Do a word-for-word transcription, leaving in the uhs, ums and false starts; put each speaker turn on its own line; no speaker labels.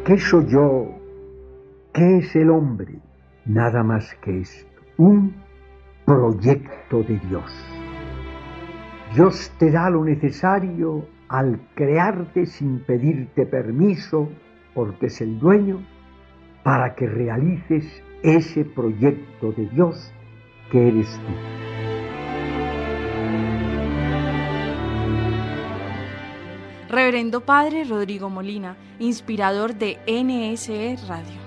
¿Qué soy yo? ¿Qué es el hombre? Nada más que esto, un proyecto de Dios. Dios te da lo necesario al crearte sin pedirte permiso, porque es el dueño, para que realices ese proyecto de Dios que eres tú.
Reverendo Padre Rodrigo Molina, inspirador de N S E Radio.